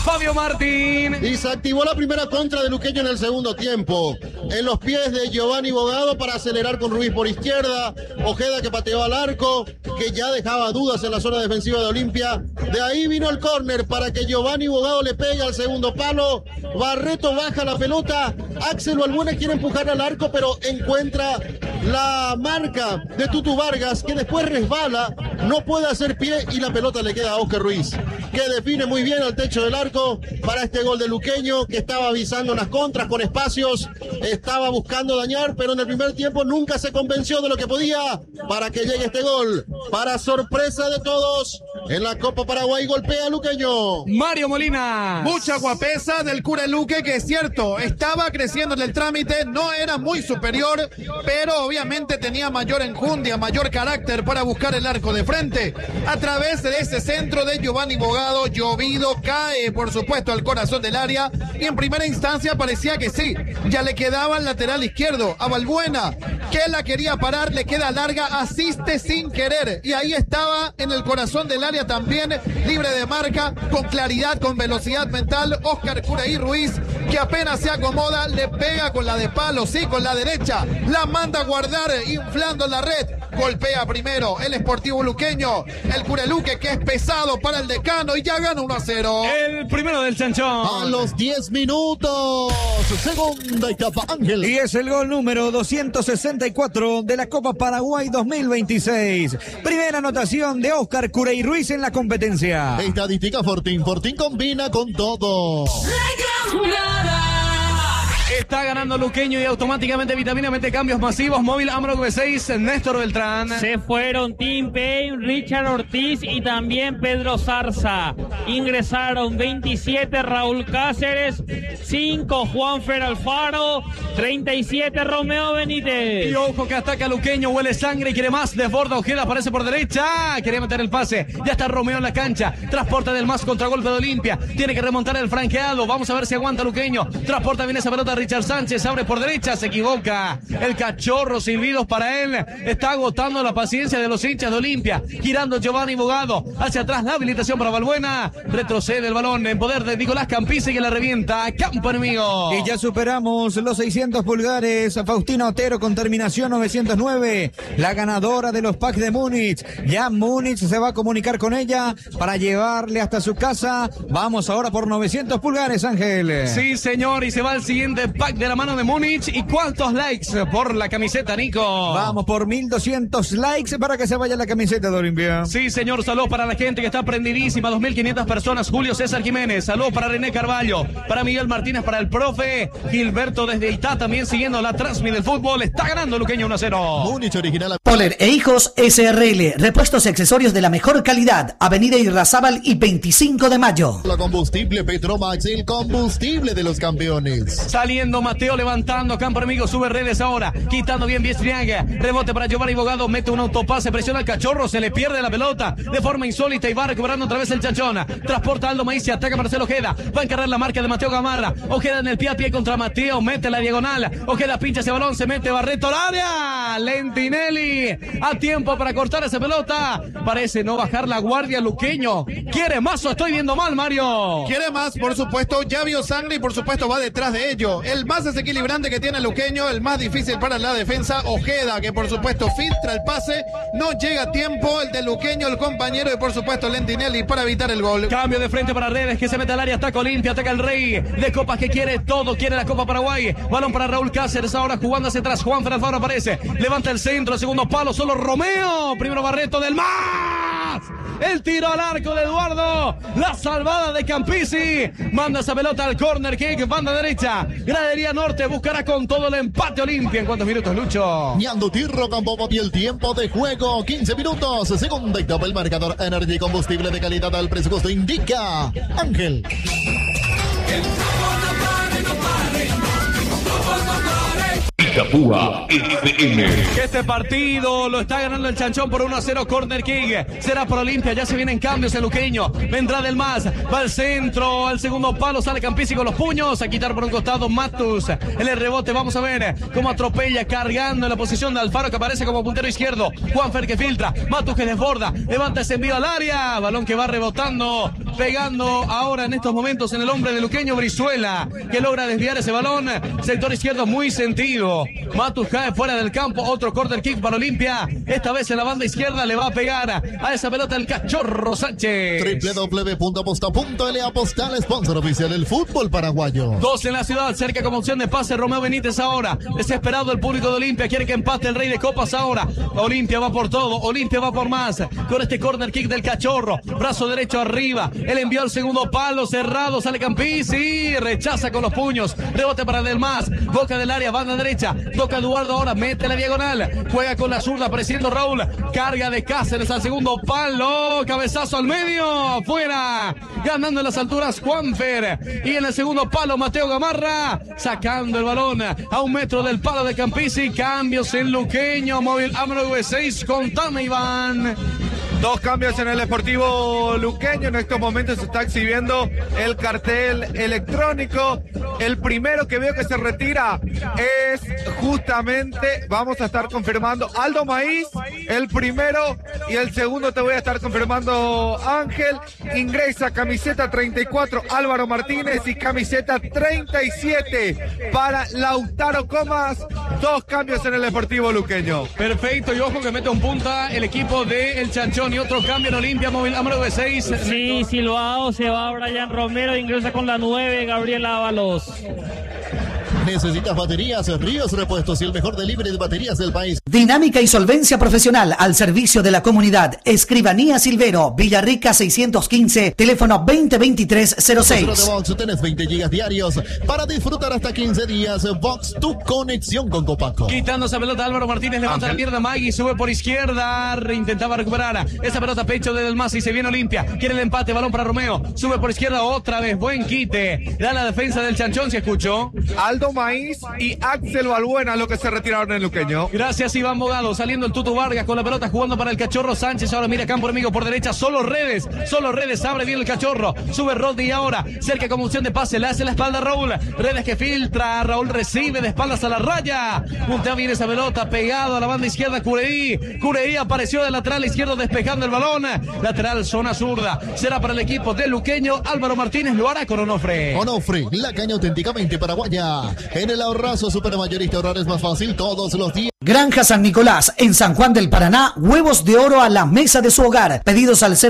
Fabio Martín. Y se activó la primera contra de Luqueño en el segundo tiempo. En los pies de Giovanni Bogado para acelerar con Ruiz por izquierda. Ojeda que pateó al arco, que ya dejaba dudas en la zona defensiva de Olimpia. De ahí vino el córner para que Giovanni Bogado le pegue al segundo palo. Barreto baja la pelota. Axel Balbuena quiere empujar al arco, pero encuentra la marca de Tutu Vargas, que después resbala, no puede hacer pie y la pelota le queda a Oscar Ruiz, que define muy bien al techo del arco para este gol de Luqueño, que estaba avisando unas contras con espacios, estaba buscando dañar, pero en el primer tiempo nunca se convenció de lo que podía para que llegue este gol. Para sorpresa de todos, en la Copa Paraguay golpea a Luqueño. Mario Molina. Mucha guapesa del cura Luque, que es cierto, estaba creciendo en el trámite, no era muy superior, pero obviamente tenía mayor enjundia, mayor carácter para buscar el arco de frente. A través de ese centro de Giovanni Bogado, llovido, cae por supuesto al corazón del área, y en primera instancia parecía que sí, ya le quedaba al lateral izquierdo a Balbuena, que la quería parar, le queda larga, asiste sin querer, y ahí estaba en el corazón del área también, libre de marca, con claridad, con velocidad mental, Oscar Curaí Ruiz, que apenas se acomoda, le pega con la de palo, sí, con la derecha, la manda a guardar, inflando la red, golpea primero el Sportivo Luqueño, el Cureluque, que es pesado para el Decano, y ya gana 1-0. El primero del Chanchón. A los 10 minutos, segunda etapa, Ángel. Y es el gol número 264 de la Copa Paraguay 2026. Primera anotación de Oscar Curaí Ruiz en la competencia. Estadística Fortín. Fortín combina con todo. Está ganando Luqueño y automáticamente Vitamina mete cambios masivos. Móvil AMRO V6, Néstor Beltrán. Se fueron Tim Payne, Richard Ortiz y también Pedro Zarza. Ingresaron 27 Raúl Cáceres, 5 Juanfer Alfaro, 37 Romeo Benítez. Y ojo que ataca Luqueño, huele sangre y quiere más. Desborda Ojeda, aparece por derecha. Quería meter el pase. Ya está Romeo en la cancha. Transporta del más contragolpe de Olimpia. Tiene que remontar el franqueado. Vamos a ver si aguanta Luqueño. Transporta bien esa pelota Richard Sánchez, abre por derecha, se equivoca. El cachorro, silbidos para él. Está agotando la paciencia de los hinchas de Olimpia. Girando Giovanni Bogado. Hacia atrás la habilitación para Balbuena. Retrocede el balón en poder de Nicolás Campisi, que la revienta a campo enemigo. Y ya superamos los 600 pulgares. Faustina Otero con terminación 909. La ganadora de los packs de Múnich. Ya Múnich se va a comunicar con ella para llevarle hasta su casa. Vamos ahora por 900 pulgares, Ángel. Sí, señor, y se va al siguiente pack de la mano de Múnich. ¿Y cuántos likes por la camiseta, Nico? Vamos por 1200 likes para que se vaya la camiseta de Olimpia. Sí, señor, saludos para la gente que está prendidísima, 2500 personas. Julio César Jiménez, saludos para René Carvalho, para Miguel Martínez, para el profe Gilberto desde Itá, también siguiendo la transmisión del fútbol. Está ganando Luqueño 1-0. Múnich original. Poller e Hijos SRL, repuestos y accesorios de la mejor calidad. Avenida Irrazábal y 25 de mayo. La combustible Petromax, el combustible de los campeones. Saliendo Mateo, levantando campo enemigo, sube redes ahora, quitando bien Biestriaga, rebote para Giovanni Bogado, mete un autopase, presiona al cachorro, se le pierde la pelota de forma insólita y va recuperando otra vez el Chanchón. Transporta Aldo Maizi, ataca Marcelo Ojeda, va a encargar la marca de Mateo Gamarra. Ojeda en el pie a pie contra Mateo, mete la diagonal, Ojeda pincha ese balón, se mete Barreto al área. Lentinelli a tiempo para cortar esa pelota, parece no bajar la guardia Luqueño. ¿Quiere más o estoy viendo mal, Mario? Quiere más, por supuesto, ya vio sangre y por supuesto va detrás de ello. El más desequilibrante que tiene Luqueño, el más difícil para la defensa, Ojeda, que por supuesto filtra el pase, no llega a tiempo el de Luqueño, el compañero, y por supuesto Lentinelli para evitar el gol. Cambio de frente para Redes, que se mete al área, ataca Olimpia, ataca el Rey de Copas, que quiere todo, quiere la Copa Paraguay. Balón para Raúl Cáceres, ahora jugando hacia atrás, Juan Alfaro aparece, levanta el centro, el segundo palo, solo Romeo, primero Barreto del más. El tiro al arco de Eduardo, la salvada de Campisi, manda esa pelota al corner kick, banda derecha, gradería norte, buscará con todo el empate Olimpia. ¿En cuántos minutos, Lucho? Ñando Tirro con Bobo y el tiempo de juego, 15 minutos, segunda etapa, el marcador Energy, combustible de calidad al presupuesto indica Ángel. Itapúa FM. Este partido lo está ganando el Chanchón por 1-0, corner kick. Será por Olimpia, ya se vienen cambios el Luqueño. Vendrá del más, va al centro, al segundo palo, sale Campisi con los puños. A quitar por un costado Matus. En el rebote, vamos a ver cómo atropella, cargando en la posición de Alfaro, que aparece como puntero izquierdo. Juanfer que filtra, Matus que desborda, levanta ese envío al área. Balón que va rebotando pegando ahora en estos momentos en el hombre de Luqueño Brizuela, que logra desviar ese balón. Sector izquierdo muy sentido. Matus cae fuera del campo. Otro corner kick para Olimpia. Esta vez en la banda izquierda le va a pegar a esa pelota el Cachorro Sánchez. www.aposta.la, Apostal, sponsor oficial del fútbol paraguayo. 2 en la ciudad, cerca como opción de pase Romeo Benítez ahora. Desesperado el público de Olimpia, quiere que empate el Rey de Copas ahora. Olimpia va por todo, Olimpia va por más. Con este corner kick del Cachorro, brazo derecho arriba. Él envió el segundo palo, cerrado, sale Campisi, rechaza con los puños. Rebote para Delmas, boca del área, banda derecha. Toca Eduardo ahora, mete la diagonal. Juega con la zurda, apareciendo Raúl. Carga de Cáceres al segundo palo. Cabezazo al medio, afuera. Ganando en las alturas Juanfer. Y en el segundo palo Mateo Gamarra. Sacando el balón a 1 metro del palo de Campisi. Cambios en Luqueño. Móvil AMRO-V6. Contame, Iván. 2 cambios en el Sportivo Luqueño. En estos momentos se está exhibiendo el cartel electrónico. El primero que veo que se retira es justamente, vamos a estar confirmando, Aldo Maíz, el primero, y el segundo te voy a estar confirmando, Ángel. Ingresa camiseta 34 Álvaro Martínez y camiseta 37 para Lautaro Comas. 2 cambios en el Sportivo Luqueño. Perfecto, y ojo que mete un punta el equipo de El Chanchón. Y otro cambio en Olimpia, Móvil AMRO-V6. Sí, Silvao, se va Brian Romero, ingresa con la 9, Gabriel Ábalos. ¿Necesitas baterías? Ríos Repuestos y el mejor delivery de baterías del país. Dinámica y solvencia profesional al servicio de la comunidad. Escribanía Silvero, Villarrica 615, teléfono 2023-06. De Vox, tenés 20 gigas diarios para disfrutar hasta 15 días. Vox, tu conexión con Copaco. Quitando esa pelota, Álvaro Martínez levanta la pierna, Magui sube por izquierda, intentaba recuperar esa pelota, pecho de Delmas y se viene Olimpia. Quiere el empate, balón para Romeo, sube por izquierda otra vez, buen quite. Da la defensa del Chanchón, ¿se escuchó? Aldo Maíz y Axel Balbuena lo que se retiraron en Luqueño. Gracias, Iván Bogado, saliendo el Tutu Vargas con la pelota, jugando para el Cachorro Sánchez. Ahora mira campo enemigo por derecha, solo redes, abre bien el Cachorro. Sube Rodney ahora, cerca como opción de pase, le hace la espalda a Raúl. Redes que filtra, Raúl recibe de espaldas a la raya. Puntea bien esa pelota, pegado a la banda izquierda, Cureí apareció de lateral izquierdo despejando el balón. Lateral, zona zurda, será para el equipo de Luqueño. Álvaro Martínez lo hará con Onofre. Onofre, la caña auténticamente paraguaya. En el ahorrazo supermayorista ahorrar es más fácil todos los días. Granja San Nicolás, en San Juan del Paraná, huevos de oro a la mesa de su hogar. Pedidos al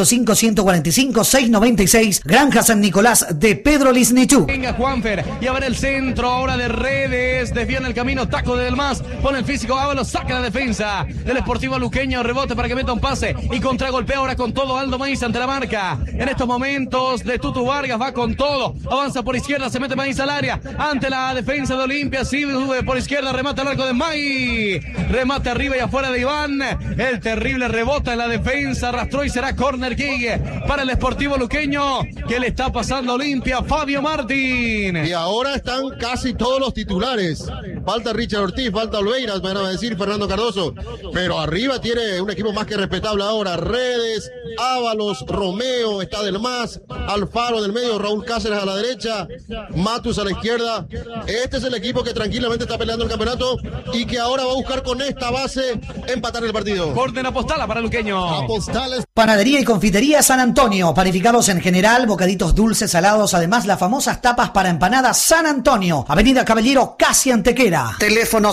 0985-145-696. Granja San Nicolás de Pedro Lisnichú. Venga Juanfer, y a ver el centro ahora de Redes, desvía en el camino, taco de Delmas, pone el físico, Ábalos, saca la defensa del Sportivo Luqueño, rebote para que meta un pase y contragolpea ahora con todo Aldo Maíz ante la marca. En estos momentos de Tutu Vargas va con todo, avanza por izquierda, se mete Maíz al área, ante la defensa de Olimpia, sube por izquierda, remata el arco de Maíz. Remate arriba y afuera de Iván. El terrible rebota en la defensa. Arrastró y será corner kick para el Sportivo Luqueño. ¿Qué le está pasando a Olimpia? Fabio Martín. Y ahora están casi todos los titulares. Falta Richard Ortiz, falta Olveiras, van a decir Fernando Cardoso. Pero arriba tiene un equipo más que respetable ahora. Redes, Ábalos, Romeo, está Delmas, Alfaro del medio, Raúl Cáceres a la derecha, Matus a la izquierda. Este es el equipo que tranquilamente está peleando el campeonato y que ahora va a buscar con esta base empatar el partido. Corten Apostala para Luqueño. Apostales. Panadería y confitería San Antonio. Panificados en general, bocaditos dulces, salados. Además, las famosas tapas para empanadas San Antonio. Avenida Caballero, casi Antequera. Teléfono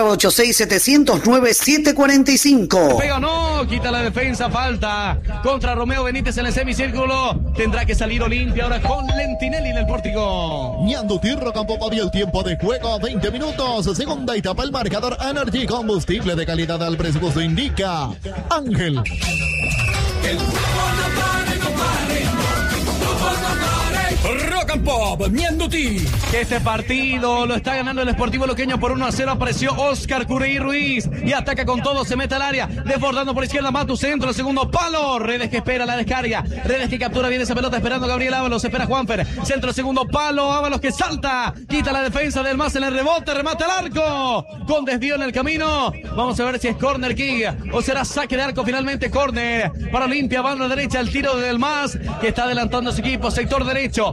0986-709-745. Pega o no, quita la defensa, falta contra Romeo Benítez en el semicírculo. Tendrá que salir Olimpia ahora con Lentinelli en el pórtico. Ñando Tierra Campo Pavio, el tiempo de juego 20 minutos. Segunda etapa, el marcador Energy, combustible de calidad al presupuesto indica Ángel. El fútbol no pare, no pare. Fútbol no pare. Rock and Pop, Ñandutí. Este partido lo está ganando el Sportivo Luqueño por 1-0. Apareció Oscar Cureí Ruiz y ataca con todo, se mete al área, desbordando por izquierda, Matus, centro, el segundo palo. Redes que espera la descarga, Redes que captura bien esa pelota, esperando a Gabriel Ábalos, espera Juanfer, centro, segundo palo, Ábalos que salta, quita la defensa del Mas en el rebote, remate al arco, con desvío en el camino. Vamos a ver si es corner kick o será saque de arco. Finalmente corner para Olimpia, banda derecha, el tiro del Mas que está adelantando a su equipo, sector derecho, hacia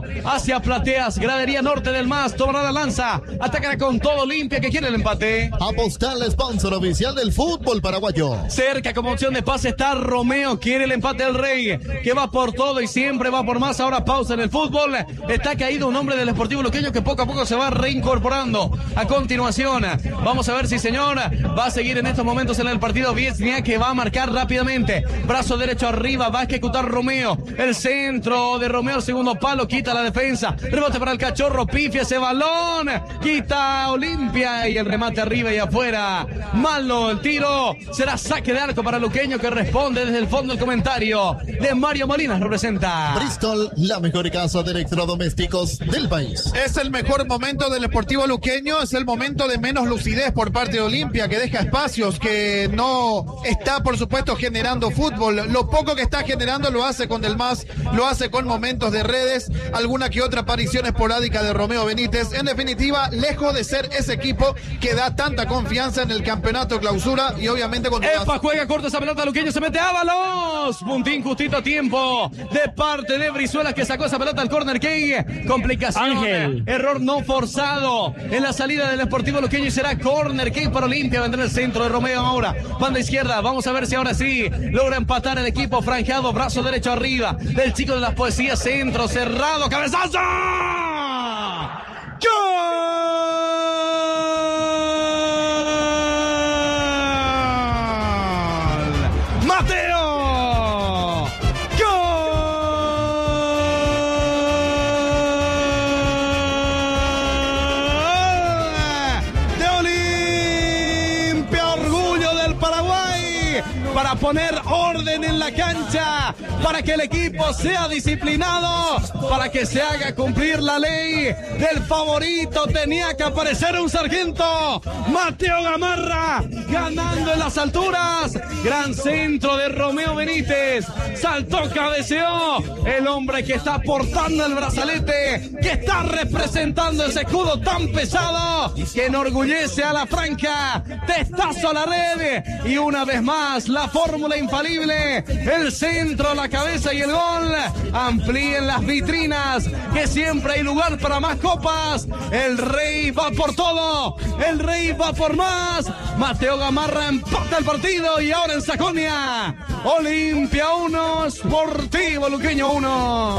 hacia Plateas, gradería norte del MAS, tomará la lanza, atacará con todo Olimpia que quiere el empate. Apostal, sponsor oficial del fútbol paraguayo. Cerca como opción de pase está Romeo, quiere el empate del Rey, que va por todo y siempre va por más. Ahora pausa en el fútbol, está caído un hombre del Sportivo Luqueño que poco a poco se va reincorporando. A continuación, vamos a ver si señor va a seguir en estos momentos en el partido Viesnia, que va a marcar rápidamente, brazo derecho arriba, va a ejecutar Romeo, el centro de Romeo, el segundo palo, quita la defensa, rebote para el Cachorro, pifia ese balón, quita Olimpia y el remate arriba y afuera, malo el tiro, será saque de arco para Luqueño, que responde desde el fondo el comentario de Mario Molinas, representa Bristol, la mejor casa de electrodomésticos del país. Es el mejor momento del Sportivo Luqueño, es el momento de menos lucidez por parte de Olimpia, que deja espacios, que no está por supuesto generando fútbol, lo poco que está generando lo hace con Del MAS, lo hace con momentos de redes, alguna que otra aparición esporádica de Romeo Benítez, en definitiva lejos de ser ese equipo que da tanta confianza en el campeonato clausura y obviamente con Epa, juega corta esa pelota, Luqueño se mete Ábalos, puntín justito a tiempo de parte de Brizuela, que sacó esa pelota al corner kick, complicación, Ángel, error no forzado en la salida del Sportivo Luqueño y será corner kick para Olimpia, vendrá el centro de Romeo ahora, banda izquierda, vamos a ver si ahora sí logra empatar el equipo franjeado, brazo derecho arriba del chico de las poesías, centro cerrado, cabezazo, ¡gol! ¡Mateo! Para poner orden en la cancha, para que el equipo sea disciplinado, para que se haga cumplir la ley del favorito. Tenía que aparecer un sargento, Mateo Gamarra, ganando en las alturas. Gran centro de Romeo Benítez, saltó, cabeceó, el hombre que está portando el brazalete, que está representando ese escudo tan pesado, que enorgullece a la franja, testazo a la red, y una vez más la fórmula infalible, el centro, la cabeza y el gol. Amplíen las vitrinas, que siempre hay lugar para más copas. El Rey va por todo, el Rey va por más. Mateo Gamarra empata el partido y ahora en Sajonia, Olimpia 1, Sportivo Luqueño 1.